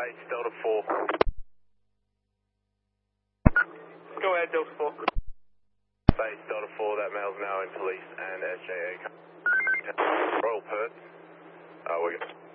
Base Delta 4. Go ahead, Delta 4. Base Delta 4, that male's now in police and SJA. Royal Perth. We're good.